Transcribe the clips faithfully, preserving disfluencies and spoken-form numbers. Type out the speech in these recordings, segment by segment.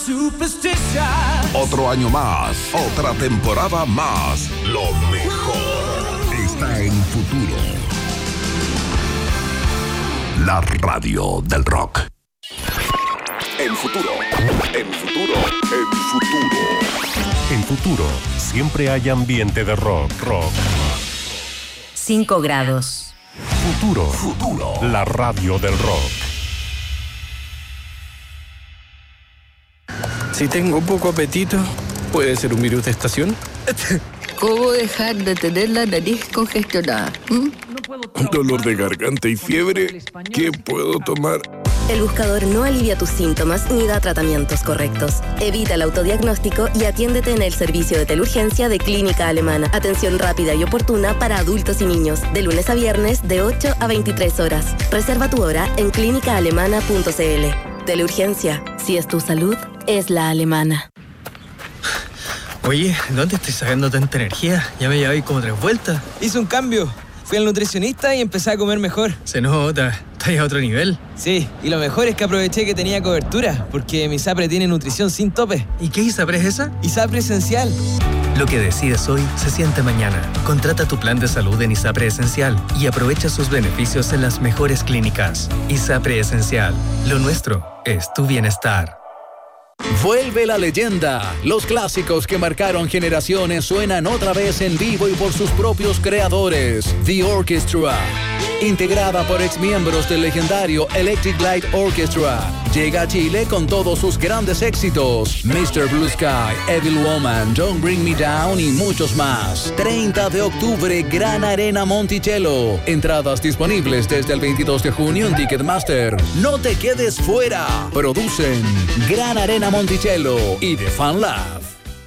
Otro año más, otra temporada más. Lo mejor está en Futuro. La radio del rock. En Futuro, en Futuro, en Futuro. En Futuro, siempre hay ambiente de rock, rock. Cinco grados. Futuro, Futuro, la radio del rock. Si tengo poco apetito, ¿puede ser un virus de estación? ¿Cómo dejar de tener la nariz congestionada? ¿Mm? Dolor de garganta y fiebre. ¿Qué puedo tomar? El buscador no alivia tus síntomas ni da tratamientos correctos. Evita el autodiagnóstico y atiéndete en el servicio de teleurgencia de Clínica Alemana. Atención rápida y oportuna para adultos y niños. De lunes a viernes de ocho a veintitrés horas. Reserva tu hora en clínica alemana punto c l. Teleurgencia. Si es tu salud, es la alemana. Oye, ¿dónde estoy sacando tanta energía? Ya me llevé como tres vueltas. Hice un cambio. Fui al nutricionista y empecé a comer mejor. Se nota. ¿Estás a otro nivel? Sí, y lo mejor es que aproveché que tenía cobertura, porque mi ISAPRE tiene nutrición sin tope. ¿Y qué ISAPRE es esa? ISAPRE Esencial. Lo que decides hoy se siente mañana. Contrata tu plan de salud en ISAPRE Esencial y aprovecha sus beneficios en las mejores clínicas. ISAPRE Esencial. Lo nuestro es tu bienestar. Vuelve la leyenda. Los clásicos que marcaron generaciones suenan otra vez en vivo y por sus propios creadores. The Orchestra. Integrada por exmiembros del legendario Electric Light Orchestra. Llega a Chile con todos sus grandes éxitos. mister Blue Sky, Evil Woman, Don't Bring Me Down y muchos más. treinta de octubre, Gran Arena Monticello. Entradas disponibles desde el veintidós de junio en Ticketmaster. No te quedes fuera. Producen Gran Arena Monticello y The Fan Lab.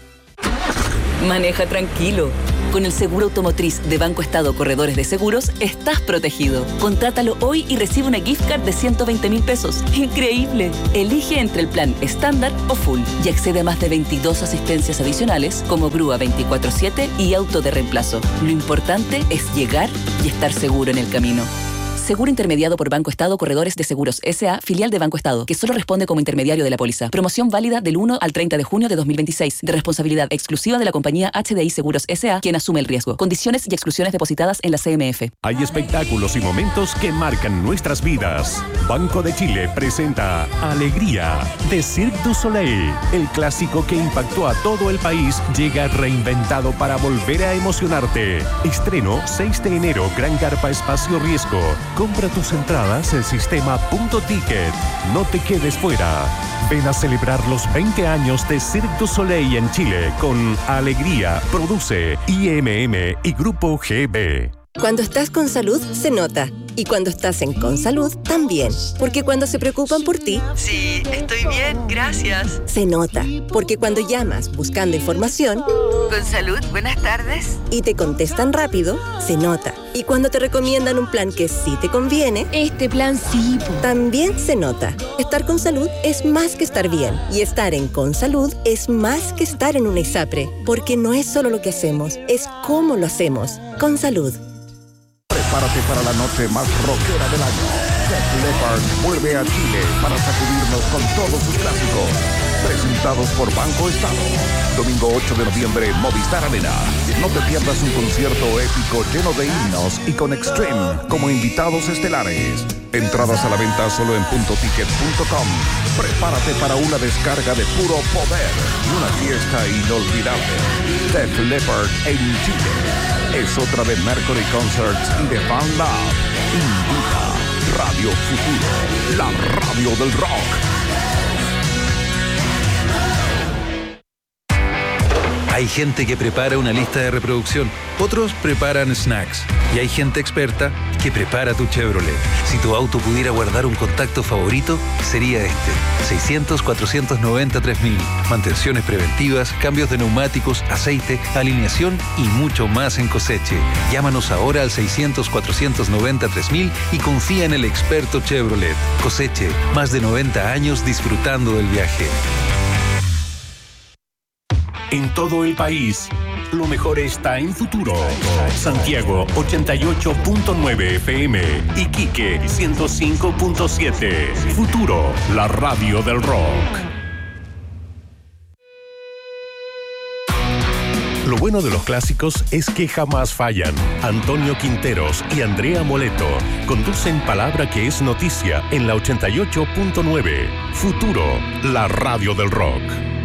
Maneja tranquilo. Con el seguro automotriz de Banco Estado Corredores de Seguros, estás protegido. Contrátalo hoy y recibe una gift card de ciento veinte mil pesos. ¡Increíble! Elige entre el plan estándar o full y accede a más de veintidós asistencias adicionales como grúa veinticuatro siete y auto de reemplazo. Lo importante es llegar y estar seguro en el camino. Seguro intermediado por Banco Estado Corredores de Seguros S A, filial de Banco Estado, que solo responde como intermediario de la póliza. Promoción válida del uno al treinta de junio de dos mil veintiséis, de responsabilidad exclusiva de la compañía H D I Seguros S A, quien asume el riesgo. Condiciones y exclusiones depositadas en la C M F. Hay espectáculos y momentos que marcan nuestras vidas. Banco de Chile presenta Alegría, de Cirque du Soleil. El clásico que impactó a todo el país llega reinventado para volver a emocionarte. Estreno seis de enero, Gran Carpa Espacio Riesgo. Compra tus entradas en sistema punto ticket. No te quedes fuera. Ven a celebrar los veinte años de Cirque du Soleil en Chile con Alegría. Produce I M M y Grupo G B. Cuando estás con salud, se nota. Y cuando estás en Consalud, también. Porque cuando se preocupan por ti... Sí, estoy bien, gracias. Se nota. Porque cuando llamas buscando información... Consalud, buenas tardes. Y te contestan rápido, se nota. Y cuando te recomiendan un plan que sí te conviene... Este plan sí, po. También se nota. Estar con salud es más que estar bien. Y estar en Consalud es más que estar en una ISAPRE. Porque no es solo lo que hacemos, es cómo lo hacemos. Consalud. Prepárate para la noche más rockera del año. Def Leppard vuelve a Chile para sacudirnos con todos sus clásicos. Presentados por Banco Estado. Domingo ocho de noviembre, Movistar Arena. No te pierdas un concierto épico lleno de himnos y con Extreme como invitados estelares. Entradas a la venta solo en punto ticket punto com. Prepárate para una descarga de puro poder y una fiesta inolvidable. Def Leppard en Chile. Es otra de Mercury Concerts y de Fan Lab. Invita Radio Futuro, la radio del rock. Hay gente que prepara una lista de reproducción, otros preparan snacks y hay gente experta que prepara tu Chevrolet. Si tu auto pudiera guardar un contacto favorito, sería este. seiscientos, cuatrocientos noventa, tres mil. Mantenciones preventivas, cambios de neumáticos, aceite, alineación y mucho más en Coseche. Llámanos ahora al seiscientos, cuatrocientos noventa, tres mil y confía en el experto Chevrolet. Coseche, más de noventa años disfrutando del viaje. En todo el país, lo mejor está en Futuro. Santiago ochenta y ocho punto nueve F M, Iquique ciento cinco punto siete. Futuro, la radio del rock. Lo bueno de los clásicos es que jamás fallan. Antonio Quinteros y Andrea Moleto conducen Palabra que es noticia en la ochenta y ocho punto nueve. Futuro, la radio del rock.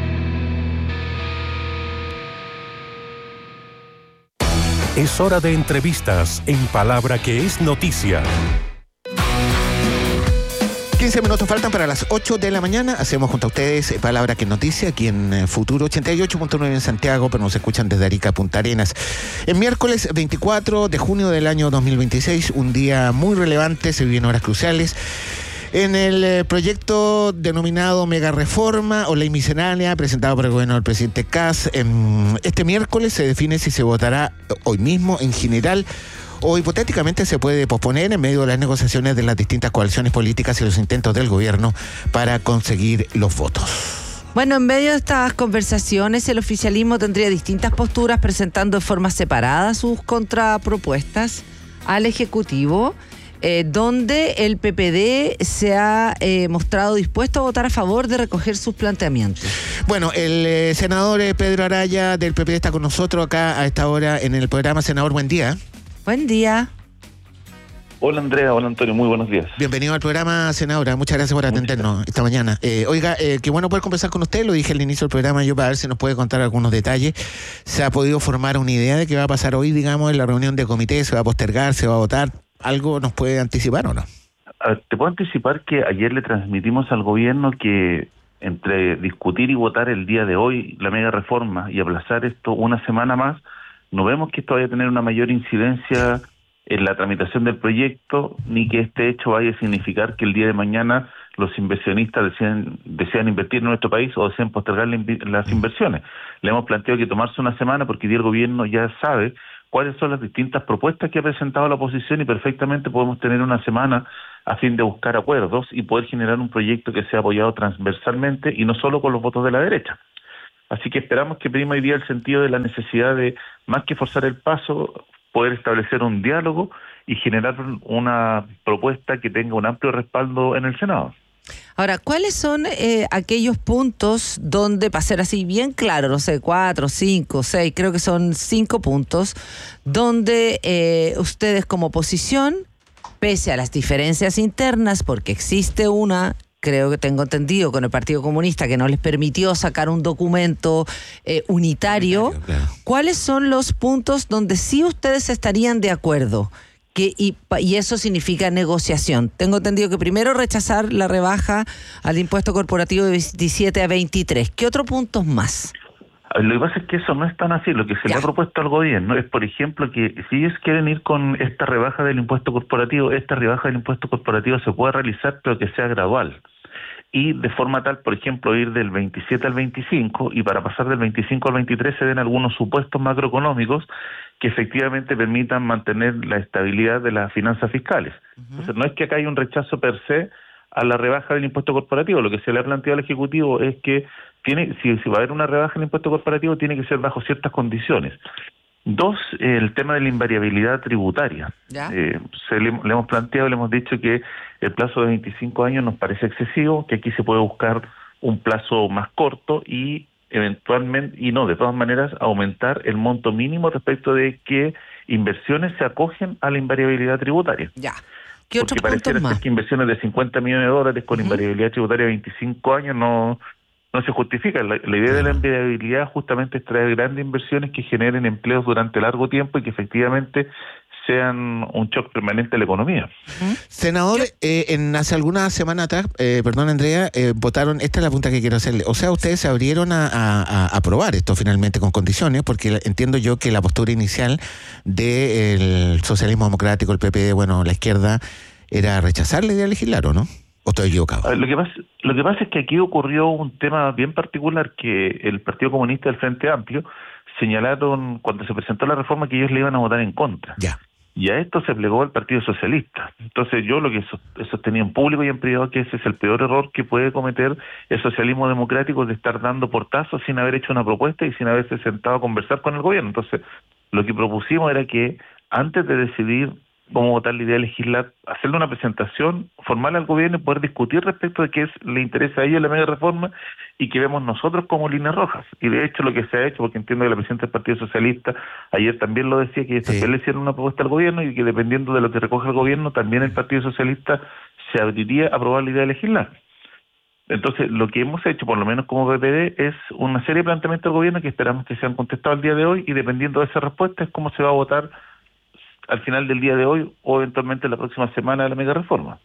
Es hora de entrevistas en Palabra que es noticia. quince minutos faltan para las ocho de la mañana. Hacemos junto a ustedes Palabra que es noticia aquí en Futuro ochenta y ocho punto nueve en Santiago, pero nos escuchan desde Arica a Punta Arenas. El miércoles veinticuatro de junio del año dos mil veintiséis, un día muy relevante, se viven horas cruciales. En el eh, proyecto denominado Mega Reforma o Ley Miscelánea, presentado por el gobierno del presidente Kast, eh, este miércoles se define si se votará hoy mismo en general o hipotéticamente se puede posponer en medio de las negociaciones de las distintas coaliciones políticas y los intentos del gobierno para conseguir los votos. Bueno, en medio de estas conversaciones, el oficialismo tendría distintas posturas presentando de forma separada sus contrapropuestas al Ejecutivo, eh, donde el P P D se ha eh, mostrado dispuesto a votar a favor de recoger sus planteamientos. Bueno, el eh, senador eh, Pedro Araya del P P D está con nosotros acá a esta hora en el programa. Senador, buen día. Buen día. Hola Andrea, hola Antonio, muy buenos días. Bienvenido al programa, senadora. Muchas gracias por atendernos esta mañana. Eh, oiga, eh, qué bueno poder conversar con usted. Lo dije al inicio del programa yo para ver si nos puede contar algunos detalles. ¿Se ha podido formar una idea de qué va a pasar hoy, digamos, en la reunión de comité? ¿Se va a postergar? ¿Se va a votar? ¿Algo nos puede anticipar o no? A ver, te puedo anticipar que ayer le transmitimos al gobierno que entre discutir y votar el día de hoy la mega reforma y aplazar esto una semana más, no vemos que esto vaya a tener una mayor incidencia en la tramitación del proyecto, ni que este hecho vaya a significar que el día de mañana los inversionistas desean, desean invertir en nuestro país o desean postergar las inversiones. Le hemos planteado que tomarse una semana porque el gobierno ya sabe cuáles son las distintas propuestas que ha presentado la oposición y perfectamente podemos tener una semana a fin de buscar acuerdos y poder generar un proyecto que sea apoyado transversalmente y no solo con los votos de la derecha. Así que esperamos que prima hoy día el sentido de la necesidad de, más que forzar el paso, poder establecer un diálogo y generar una propuesta que tenga un amplio respaldo en el Senado. Ahora, ¿cuáles son eh, aquellos puntos donde, para ser así bien claro, no sé, cuatro, cinco, seis, creo que son cinco puntos, donde eh, ustedes como oposición, pese a las diferencias internas, porque existe una, creo que tengo entendido, con el Partido Comunista, que no les permitió sacar un documento eh, unitario, claro, claro. ¿Cuáles son los puntos donde sí ustedes estarían de acuerdo? Que, y, y eso significa negociación. Tengo entendido que primero rechazar la rebaja al impuesto corporativo de veintisiete a veintitrés. ¿Qué otros puntos más? Lo que pasa es que eso no es tan así. Lo que se ya. le ha propuesto al gobierno es, por ejemplo, que si ellos quieren ir con esta rebaja del impuesto corporativo, esta rebaja del impuesto corporativo se puede realizar, pero que sea gradual. Y de forma tal, por ejemplo, ir del veintisiete al veinticinco, y para pasar del veinticinco al veintitrés se den algunos supuestos macroeconómicos que efectivamente permitan mantener la estabilidad de las finanzas fiscales. Uh-huh. Entonces, no es que acá haya un rechazo per se a la rebaja del impuesto corporativo. Lo que se le ha planteado al Ejecutivo es que tiene, si, si va a haber una rebaja del impuesto corporativo, tiene que ser bajo ciertas condiciones. Dos, eh, el tema de la invariabilidad tributaria. Eh, se le, le hemos planteado, le hemos dicho que el plazo de veinticinco años nos parece excesivo, que aquí se puede buscar un plazo más corto y eventualmente, y no, de todas maneras, aumentar el monto mínimo respecto de qué inversiones se acogen a la invariabilidad tributaria. Ya. ¿Qué otro Porque pareciera ser que inversiones de cincuenta millones de dólares con uh-huh. invariabilidad tributaria de veinticinco años no... no se justifica. La, la idea de la invariabilidad justamente es traer grandes inversiones que generen empleos durante largo tiempo y que efectivamente sean un shock permanente a la economía. ¿Mm? Senador, eh, en hace algunas semanas atrás, eh, perdón Andrea, eh, votaron, esta es la pregunta que quiero hacerle, o sea, ustedes se abrieron a, a, a aprobar esto finalmente con condiciones, porque entiendo yo que la postura inicial del socialismo democrático, el P P D, bueno, la izquierda, era rechazar la idea de legislar, ¿o no? ¿O estoy equivocado? Lo que pasa, lo que pasa es que aquí ocurrió un tema bien particular, que el Partido Comunista del Frente Amplio señalaron cuando se presentó la reforma que ellos le iban a votar en contra. Ya. Y a esto se plegó el Partido Socialista. Entonces yo lo que sostenía en público y en privado que ese es el peor error que puede cometer el socialismo democrático, de estar dando portazos sin haber hecho una propuesta y sin haberse sentado a conversar con el gobierno. Entonces lo que propusimos era que antes de decidir vamos a votar la idea de legislar, hacerle una presentación formal al gobierno y poder discutir respecto de qué es, le interesa a ellos la mega reforma y que vemos nosotros como líneas rojas. Y de hecho lo que se ha hecho, porque entiendo que la presidenta del Partido Socialista ayer también lo decía, que también sí. le hicieron una propuesta al gobierno y que dependiendo de lo que recoge el gobierno, también el Partido Socialista se abriría a aprobar la idea de legislar. Entonces, lo que hemos hecho, por lo menos como P P D, es una serie de planteamientos al gobierno que esperamos que sean contestados el día de hoy y dependiendo de esa respuesta es cómo se va a votar al final del día de hoy o eventualmente la próxima semana de la mega reforma.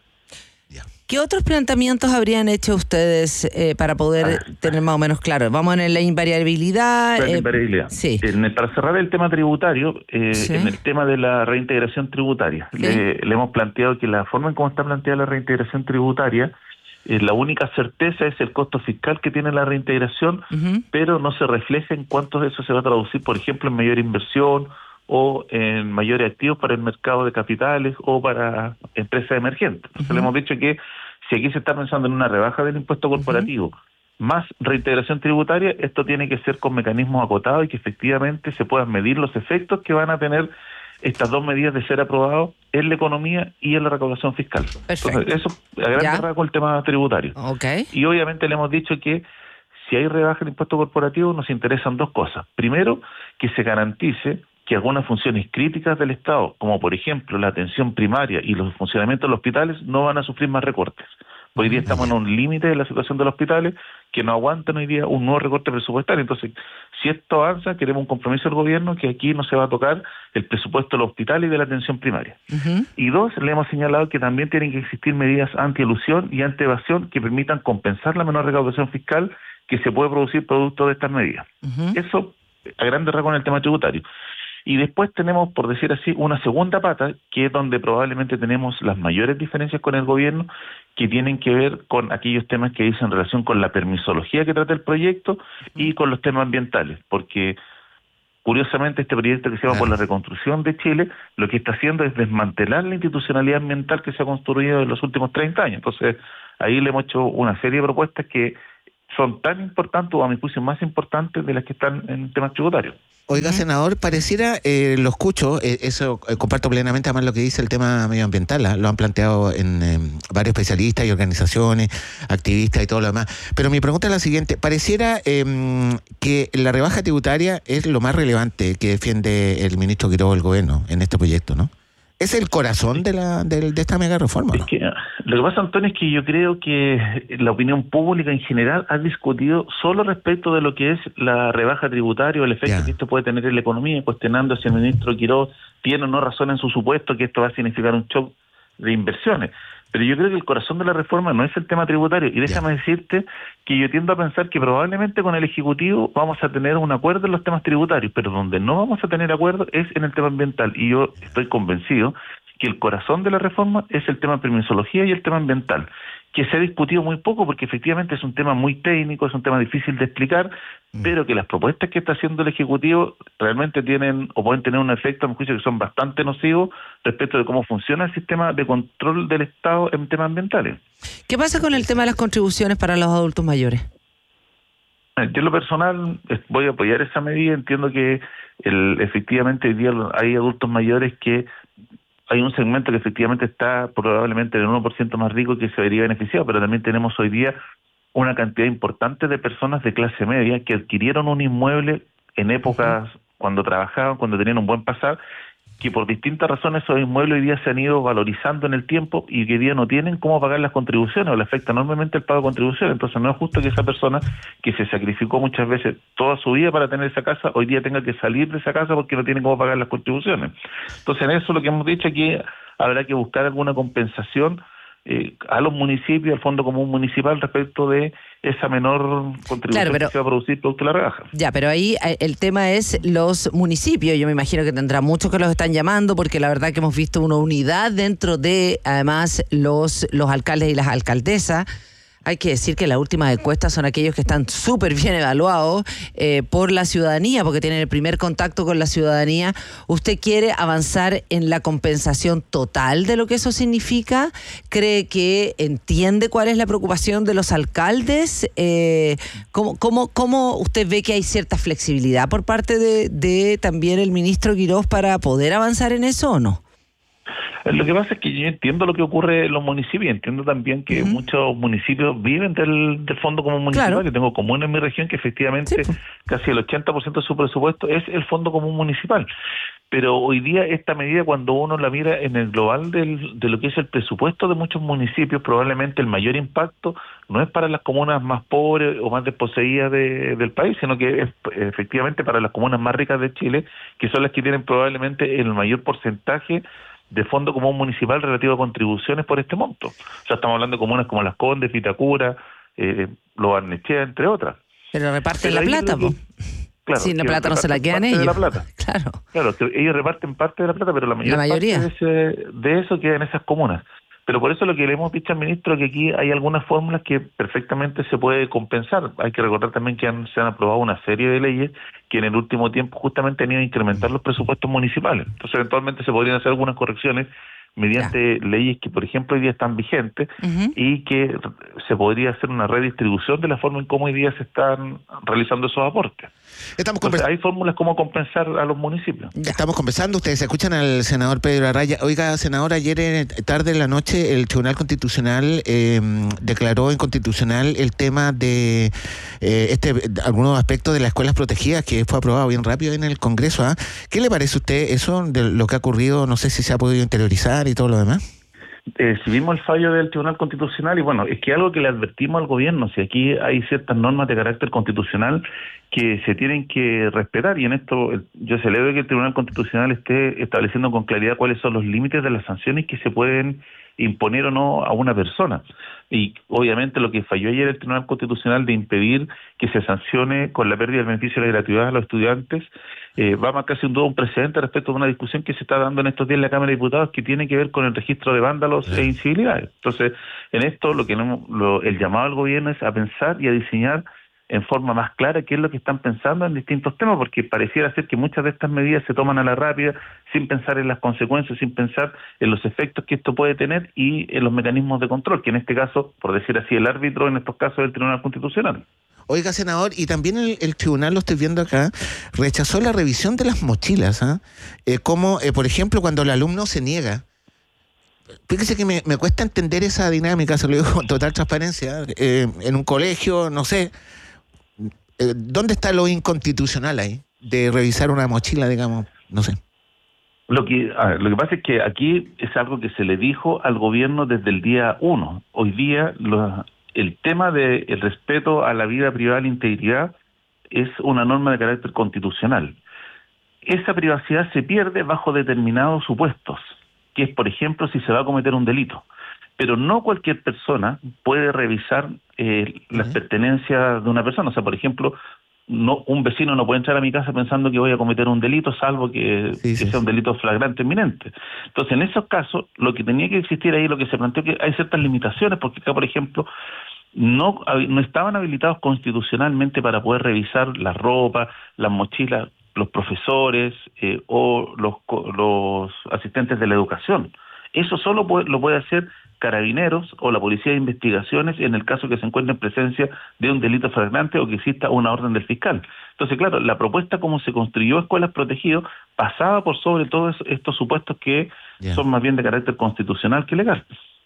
¿Qué otros planteamientos habrían hecho ustedes eh, para poder ah, tener más o menos claro? Vamos en la invariabilidad. La eh, invariabilidad. Sí. En el, para cerrar el tema tributario, eh, sí. en el tema de la reintegración tributaria, sí. le, le hemos planteado que la forma en cómo está planteada la reintegración tributaria, eh, la única certeza es el costo fiscal que tiene la reintegración, uh-huh. pero no se refleja en cuánto de eso se va a traducir, por ejemplo, en mayor inversión o en mayores activos para el mercado de capitales o para empresas emergentes. Entonces uh-huh. le hemos dicho que si aquí se está pensando en una rebaja del impuesto corporativo uh-huh. más reintegración tributaria, esto tiene que ser con mecanismos acotados y que efectivamente se puedan medir los efectos que van a tener estas dos medidas de ser aprobados en la economía y en la recaudación fiscal. Perfecto. Entonces, eso a grandes rasgos el tema tributario. Okay. Y obviamente le hemos dicho que si hay rebaja del impuesto corporativo nos interesan dos cosas. Primero, que se garantice que algunas funciones críticas del Estado, como por ejemplo la atención primaria y los funcionamientos de los hospitales, no van a sufrir más recortes. Hoy día estamos en un límite de la situación de los hospitales que no aguantan hoy día un nuevo recorte presupuestario. Entonces, si esto avanza, queremos un compromiso del gobierno que aquí no se va a tocar el presupuesto de los hospitales y de la atención primaria. Uh-huh. Y dos, le hemos señalado que también tienen que existir medidas anti-elusión y anti-evasión que permitan compensar la menor recaudación fiscal que se puede producir producto de estas medidas. Uh-huh. Eso, a grandes rasgos, en el tema tributario. Y después tenemos, por decir así, una segunda pata, que es donde probablemente tenemos las mayores diferencias con el gobierno, que tienen que ver con aquellos temas que dicen en relación con la permisología que trata el proyecto y con los temas ambientales, porque curiosamente este proyecto que se llama por la reconstrucción de Chile, lo que está haciendo es desmantelar la institucionalidad ambiental que se ha construido en los últimos treinta años. Entonces, ahí le hemos hecho una serie de propuestas que son tan importantes, o a mi juicio más importantes, de las que están en temas tributarios. Oiga, senador, pareciera, eh, lo escucho, eh, eso eh, comparto plenamente además lo que dice el tema medioambiental, ¿eh? Lo han planteado en eh, varios especialistas y organizaciones, activistas y todo lo demás. Pero mi pregunta es la siguiente, pareciera eh, que la rebaja tributaria es lo más relevante que defiende el ministro Quiroga del gobierno en este proyecto, ¿no? ¿Es el corazón de la de, de esta mega reforma, ¿no? Es que, lo que pasa, Antonio, es que yo creo que la opinión pública en general ha discutido solo respecto de lo que es la rebaja tributaria o el efecto yeah. que esto puede tener en la economía, cuestionando si el ministro Quiroga tiene o no razón en su supuesto que esto va a significar un shock de inversiones. Pero yo creo que el corazón de la reforma no es el tema tributario. Y déjame yeah. decirte que yo tiendo a pensar que probablemente con el Ejecutivo vamos a tener un acuerdo en los temas tributarios, pero donde no vamos a tener acuerdo es en el tema ambiental. Y yo estoy convencido que el corazón de la reforma es el tema de permisología y el tema ambiental, que se ha discutido muy poco porque efectivamente es un tema muy técnico, es un tema difícil de explicar, mm. pero que las propuestas que está haciendo el Ejecutivo realmente tienen o pueden tener un efecto, a mi juicio, que son bastante nosivos respecto de cómo funciona el sistema de control del Estado en temas ambientales. ¿Qué pasa con el tema de las contribuciones para los adultos mayores? Yo en lo personal voy a apoyar esa medida. Entiendo que el, efectivamente hoy día hay adultos mayores que hay un segmento que efectivamente está probablemente el uno por ciento más rico que se vería beneficiado, pero también tenemos hoy día una cantidad importante de personas de clase media que adquirieron un inmueble en épocas uh-huh. cuando trabajaban, cuando tenían un buen pasar, que por distintas razones esos inmuebles hoy día se han ido valorizando en el tiempo y que hoy día no tienen cómo pagar las contribuciones o le afecta enormemente el pago de contribuciones. Entonces no es justo que esa persona que se sacrificó muchas veces toda su vida para tener esa casa, hoy día tenga que salir de esa casa porque no tiene cómo pagar las contribuciones. Entonces en eso lo que hemos dicho aquí, habrá que buscar alguna compensación eh, a los municipios, al Fondo Común Municipal, respecto de esa menor contribución claro, pero, que se va a producir producto de la rebaja. Ya, pero ahí el tema es los municipios. Yo me imagino que tendrá muchos que los están llamando, porque la verdad que hemos visto una unidad dentro de, además, los, los alcaldes y las alcaldesas. Hay que decir que las últimas encuestas son aquellos que están súper bien evaluados eh, por la ciudadanía, porque tienen el primer contacto con la ciudadanía. ¿Usted quiere avanzar en la compensación total de lo que eso significa? ¿Cree que entiende cuál es la preocupación de los alcaldes? Eh, ¿cómo, cómo, ¿Cómo usted ve que hay cierta flexibilidad por parte de, de también el ministro Quiroga para poder avanzar en eso o no? Lo que pasa es que yo entiendo lo que ocurre en los municipios, entiendo también que uh-huh. muchos municipios viven del, del Fondo Común Municipal. Claro. Yo tengo comunas en mi región que efectivamente sí. casi el ochenta por ciento de su presupuesto es el Fondo Común Municipal. Pero hoy día esta medida, cuando uno la mira en el global del, de lo que es el presupuesto de muchos municipios, probablemente el mayor impacto no es para las comunas más pobres o más desposeídas de, del país, sino que es efectivamente para las comunas más ricas de Chile, que son las que tienen probablemente el mayor porcentaje de Fondo Común Municipal relativo a contribuciones por este monto. O sea, estamos hablando de comunas como Las Condes, Vitacura, eh, Lo Barnechea, entre otras. Pero reparten la plata, po. Claro, si la plata no se la quedan ellos. De la plata. Claro. Claro, que ellos reparten parte de la plata, pero la, mayor la mayoría parte de, ese, de eso queda en esas comunas. Pero por eso lo que le hemos dicho al ministro es que aquí hay algunas fórmulas que perfectamente se puede compensar. Hay que recordar también que han, se han aprobado una serie de leyes que en el último tiempo justamente han ido a incrementar los presupuestos municipales. Entonces eventualmente se podrían hacer algunas correcciones mediante ya. leyes que, por ejemplo, hoy día están vigentes uh-huh. y que se podría hacer una redistribución de la forma en cómo hoy día se están realizando esos aportes. Estamos Entonces, hay fórmulas como compensar a los municipios. Ya. Estamos conversando, ustedes escuchan al senador Pedro Arraya. Oiga, senador, ayer en, tarde en la noche el Tribunal Constitucional eh, declaró inconstitucional el tema de eh, este algunos aspectos de las escuelas protegidas que fue aprobado bien rápido en el Congreso. ¿eh? ¿Qué le parece a usted eso de lo que ha ocurrido? No sé si se ha podido interiorizar y todo lo demás. Eh, si vimos el fallo del Tribunal Constitucional, y bueno, es que algo que le advertimos al gobierno, si aquí hay ciertas normas de carácter constitucional que se tienen que respetar, y en esto yo celebro que el Tribunal Constitucional esté estableciendo con claridad cuáles son los límites de las sanciones que se pueden imponer o no a una persona. Y obviamente lo que falló ayer el Tribunal Constitucional de impedir que se sancione con la pérdida del beneficio de la gratuidad a los estudiantes, eh, va a marcar sin duda un precedente respecto a una discusión que se está dando en estos días en la Cámara de Diputados que tiene que ver con el registro de vándalos sí. e incivilidades. Entonces, en esto lo que no, lo, el llamado al gobierno es a pensar y a diseñar en forma más clara qué es lo que están pensando en distintos temas, porque pareciera ser que muchas de estas medidas se toman a la rápida, sin pensar en las consecuencias, sin pensar en los efectos que esto puede tener y en los mecanismos de control, que en este caso, por decir así, el árbitro en estos casos es el Tribunal Constitucional. Oiga, senador, y también el, el tribunal, lo estoy viendo acá, rechazó la revisión de las mochilas, ¿eh? Eh, como, eh, por ejemplo, cuando el alumno se niega. Fíjese que me, me cuesta entender esa dinámica, se lo digo con total transparencia, eh, en un colegio, no sé, eh, ¿dónde está lo inconstitucional ahí? De revisar una mochila, digamos, no sé. Lo que, a ver, lo que pasa es que aquí es algo que se le dijo al gobierno desde el día uno. Hoy día los... El tema del de respeto a la vida privada y la integridad es una norma de carácter constitucional. Esa privacidad se pierde bajo determinados supuestos, que es, por ejemplo, si se va a cometer un delito. Pero no cualquier persona puede revisar eh, las uh-huh. pertenencias de una persona. O sea, por ejemplo, no un vecino no puede entrar a mi casa pensando que voy a cometer un delito, salvo que, sí, sí, que sea un delito flagrante inminente. Entonces, en esos casos, lo que tenía que existir ahí, lo que se planteó, que hay ciertas limitaciones, porque acá, por ejemplo, no, no estaban habilitados constitucionalmente para poder revisar la ropa, las mochilas, los profesores eh, o los, los asistentes de la educación. Eso solo puede, lo puede hacer Carabineros o la Policía de Investigaciones en el caso que se encuentre en presencia de un delito flagrante o que exista una orden del fiscal. Entonces, claro, la propuesta como se construyó escuelas protegidas pasaba por sobre todos estos supuestos que yeah. son más bien de carácter constitucional que legal.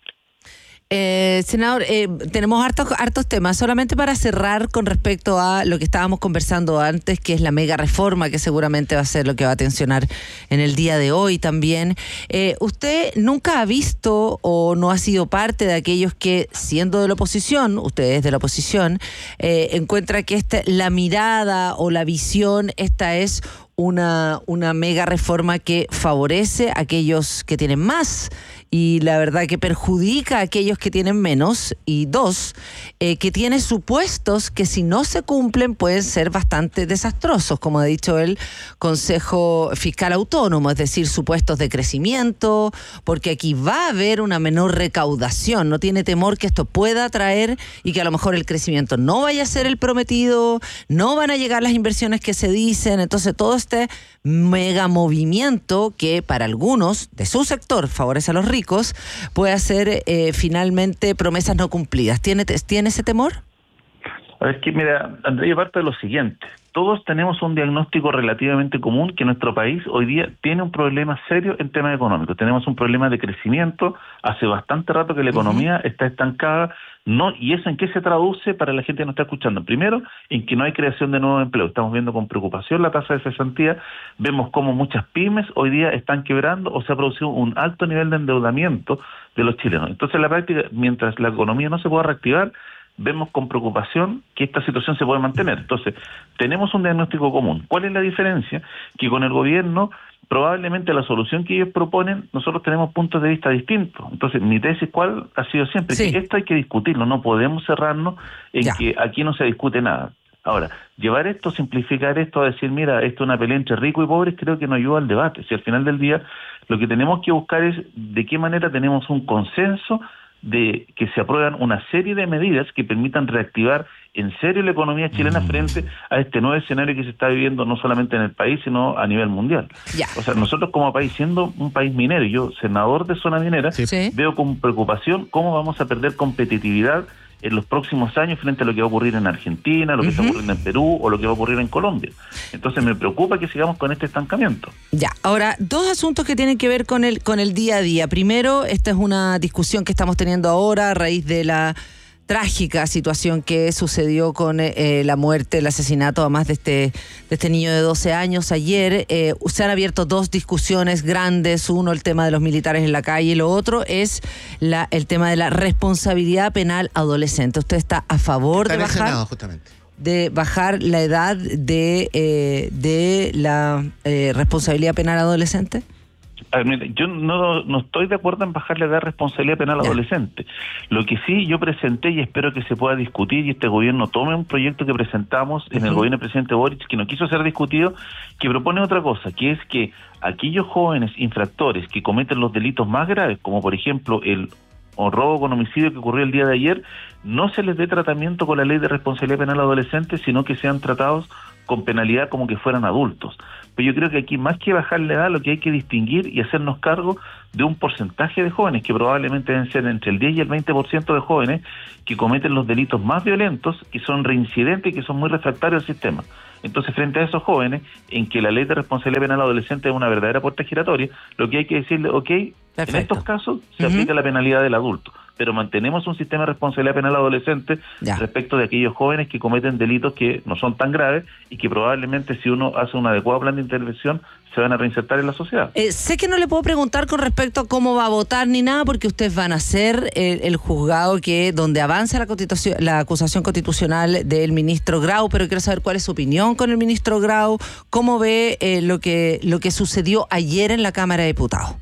Eh, senador, eh, tenemos hartos, hartos temas. Solamente para cerrar con respecto a lo que estábamos conversando antes, que es la mega reforma, que seguramente va a ser lo que va a tensionar en el día de hoy también. Eh, ¿Usted nunca ha visto o no ha sido parte de aquellos que, siendo de la oposición, ustedes de la oposición, eh, encuentra que esta, la mirada o la visión, esta es una, una mega reforma que favorece a aquellos que tienen más y la verdad que perjudica a aquellos que tienen menos? Y dos, eh, que tiene supuestos que si no se cumplen pueden ser bastante desastrosos, como ha dicho el Consejo Fiscal Autónomo, es decir, supuestos de crecimiento, porque aquí va a haber una menor recaudación. No tiene temor que esto pueda traer y que a lo mejor el crecimiento no vaya a ser el prometido, no van a llegar las inversiones que se dicen. Entonces todo este mega movimiento que para algunos de su sector favorece a los ricos puede hacer eh, finalmente promesas no cumplidas. ¿Tiene, ¿Tiene ese temor? Es que, mira, Andrea, parte de lo siguiente. Todos tenemos un diagnóstico relativamente común que nuestro país hoy día tiene un problema serio en temas económicos. Tenemos un problema de crecimiento. Hace bastante rato que la economía uh-huh. está estancada. No, ¿y eso en qué se traduce para la gente que nos está escuchando? Primero, en que no hay creación de nuevos empleos. Estamos viendo con preocupación la tasa de cesantía. Vemos cómo muchas pymes hoy día están quebrando o se ha producido un alto nivel de endeudamiento de los chilenos. Entonces, en la práctica, mientras la economía no se pueda reactivar, vemos con preocupación que esta situación se puede mantener. Entonces, tenemos un diagnóstico común. ¿Cuál es la diferencia? Que con el gobierno, probablemente la solución que ellos proponen, nosotros tenemos puntos de vista distintos. Entonces, mi tesis, ¿cuál ha sido siempre? Sí. Que esto hay que discutirlo, no podemos cerrarnos en ya. que aquí no se discute nada. Ahora, llevar esto, simplificar esto, a decir, mira, esto es una pelea entre ricos y pobres, creo que no ayuda al debate. Si al final del día, lo que tenemos que buscar es de qué manera tenemos un consenso de que se aprueban una serie de medidas que permitan reactivar en serio la economía chilena mm. frente a este nuevo escenario que se está viviendo no solamente en el país, sino a nivel mundial. Ya. O sea, nosotros como país, siendo un país minero, y yo, senador de zona minera, sí. veo con preocupación cómo vamos a perder competitividad en los próximos años frente a lo que va a ocurrir en Argentina, lo que uh-huh. está ocurriendo en Perú o lo que va a ocurrir en Colombia. Entonces me preocupa que sigamos con este estancamiento. Ya, ahora, dos asuntos que tienen que ver con el, con el día a día. Primero, esta es una discusión que estamos teniendo ahora a raíz de la trágica situación que sucedió con eh, la muerte, el asesinato además de este, de este niño de doce años ayer. Eh, se han abierto dos discusiones grandes, uno el tema de los militares en la calle y lo otro es la, el tema de la responsabilidad penal adolescente. ¿Usted está a favor está de bajar, Senado, justamente. de bajar la edad de, eh, de la eh, responsabilidad penal adolescente? A ver, mira, yo no, no estoy de acuerdo en bajar la edad de responsabilidad penal yeah. adolescente. Lo que sí yo presenté y espero que se pueda discutir y este gobierno tome un proyecto que presentamos uh-huh. en el gobierno del presidente Boric, que no quiso ser discutido, que propone otra cosa, que es que aquellos jóvenes infractores que cometen los delitos más graves, como por ejemplo el o robo con homicidio que ocurrió el día de ayer, no se les dé tratamiento con la ley de responsabilidad penal adolescente, sino que sean tratados con penalidad como que fueran adultos. Pero yo creo que aquí, más que bajar la edad, lo que hay que distinguir y hacernos cargo de un porcentaje de jóvenes, que probablemente deben ser entre el diez y el veinte por ciento de jóvenes que cometen los delitos más violentos, que son reincidentes y que son muy refractarios al sistema. Entonces, frente a esos jóvenes, en que la ley de responsabilidad penal adolescente es una verdadera puerta giratoria, lo que hay que decirle, ok, perfecto. En estos casos se uh-huh. aplica la penalidad del adulto, pero mantenemos un sistema de responsabilidad penal adolescente ya. respecto de aquellos jóvenes que cometen delitos que no son tan graves y que probablemente si uno hace un adecuado plan de intervención se van a reinsertar en la sociedad. Eh, sé que no le puedo preguntar con respecto a cómo va a votar ni nada, porque ustedes van a ser el, el juzgado que donde avanza la constitución, la acusación constitucional del ministro Grau, pero quiero saber cuál es su opinión con el ministro Grau, cómo ve eh, lo que lo que sucedió ayer en la Cámara de Diputados.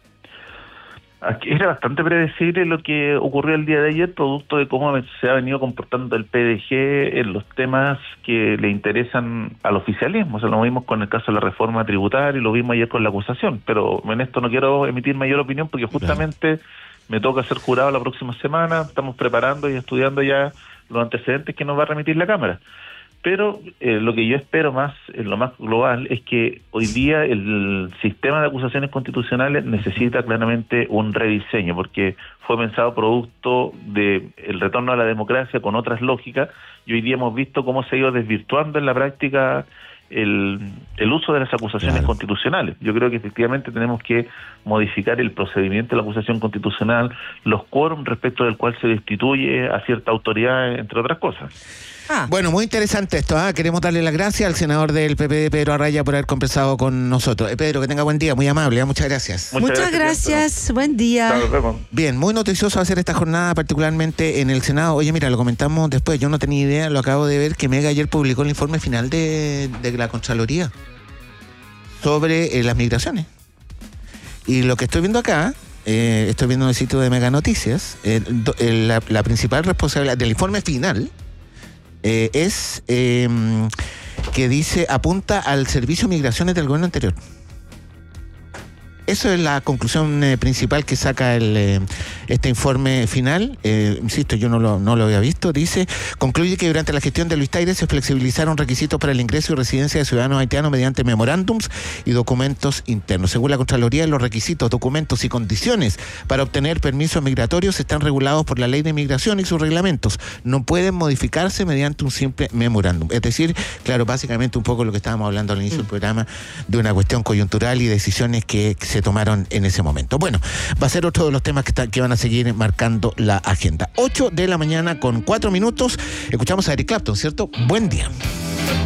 Aquí era bastante predecible lo que ocurrió el día de ayer, producto de cómo se ha venido comportando el P D G en los temas que le interesan al oficialismo. O sea, lo vimos con el caso de la reforma tributaria y lo vimos ayer con la acusación, pero en esto no quiero emitir mayor opinión porque justamente me toca ser jurado la próxima semana, estamos preparando y estudiando ya los antecedentes que nos va a remitir la Cámara. Pero eh, lo que yo espero más, en lo más global, es que hoy día el sistema de acusaciones constitucionales necesita claramente un rediseño, porque fue pensado producto del retorno a la democracia con otras lógicas, y hoy día hemos visto cómo se ha ido desvirtuando en la práctica el, el uso de las acusaciones claro. constitucionales. Yo creo que efectivamente tenemos que modificar el procedimiento de la acusación constitucional, los quórum respecto del cual se destituye a cierta autoridad, entre otras cosas. Ah. Bueno, muy interesante esto. ¿eh? Queremos darle las gracias al senador del P P D, Pedro Arraya, por haber conversado con nosotros. Eh, Pedro, que tenga buen día, muy amable. ¿eh? Muchas gracias. Muchas, Muchas gracias, gracias. Buen día. Bien, muy noticioso hacer esta jornada, particularmente en el Senado. Oye, mira, lo comentamos después, yo no tenía idea, lo acabo de ver, que Mega ayer publicó el informe final de, de la Contraloría sobre eh, las migraciones. Y lo que estoy viendo acá, eh, estoy viendo en el sitio de Mega Noticias, eh, do, eh, la, la principal responsabilidad del informe final Eh, es eh, que dice, apunta al servicio de migraciones del gobierno anterior. Eso es la conclusión eh, principal que saca el, eh, este informe final. Eh, insisto, yo no lo, no lo había visto. Dice, concluye que durante la gestión de Luis Taire se flexibilizaron requisitos para el ingreso y residencia de ciudadanos haitianos mediante memorándums y documentos internos. Según la Contraloría, los requisitos, documentos y condiciones para obtener permisos migratorios están regulados por la Ley de Migración y sus reglamentos. No pueden modificarse mediante un simple memorándum. Es decir, claro, básicamente un poco lo que estábamos hablando al inicio mm. del programa, de una cuestión coyuntural y decisiones que se tomaron en ese momento. Bueno, va a ser otro de los temas que, está, que van a seguir marcando la agenda. ocho de la mañana con cuatro minutos. Escuchamos a Eric Clapton, ¿cierto? Buen día.